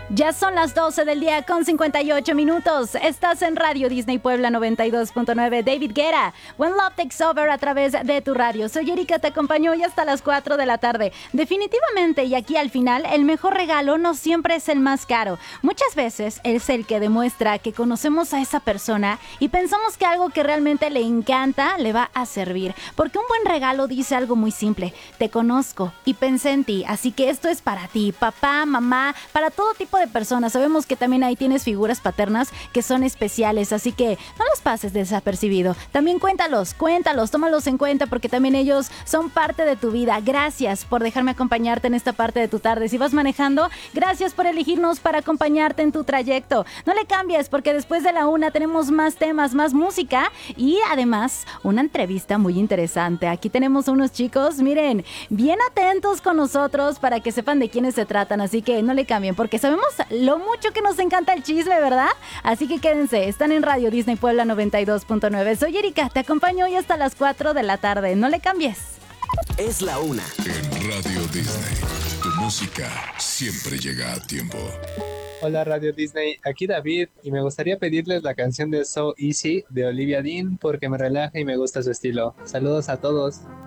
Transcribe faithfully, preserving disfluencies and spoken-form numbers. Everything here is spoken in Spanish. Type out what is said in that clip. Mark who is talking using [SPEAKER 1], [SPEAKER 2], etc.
[SPEAKER 1] Ya son las doce del día con cincuenta y ocho minutos. Estás en Radio Disney Puebla noventa y dos punto nueve. David Guetta, When Love Takes Over a través de tu radio. Soy Erika, te acompaño hoy hasta las cuatro de la tarde. Definitivamente, y aquí al final, el mejor regalo no siempre es el más caro. Muchas veces es el que demuestra que conocemos a esa persona y pensamos que algo que realmente le encanta le va a servir. Porque un buen regalo dice algo muy simple. Te conozco y pensé en ti, así que esto es para ti, papá, mamá, para todo tipo de personas. Sabemos que también ahí tienes figuras paternas que son especiales, así que no los pases desapercibido. También cuéntalos, cuéntalos, tómalos en cuenta porque también ellos son parte de tu vida. Gracias por dejarme acompañarte en esta parte de tu tarde. Si vas manejando, gracias por elegirnos para acompañarte en tu trayecto. No le cambies porque después de la una tenemos más temas, más música y además una entrevista muy interesante. Aquí tenemos unos chicos, miren, bien atentos con nosotros para que sepan de quiénes se tratan, así que no le cambien porque sabemos lo mucho que nos encanta el chisme, ¿verdad? Así que quédense, están en Radio Disney Puebla noventa y dos punto nueve. Soy Erika, te acompaño hoy hasta las cuatro de la tarde. No le cambies.
[SPEAKER 2] Es la una.
[SPEAKER 3] En Radio Disney, tu música siempre llega a tiempo.
[SPEAKER 4] Hola Radio Disney, aquí David y me gustaría pedirles la canción de So Easy de Olivia Dean porque me relaja y me gusta su estilo. Saludos a todos.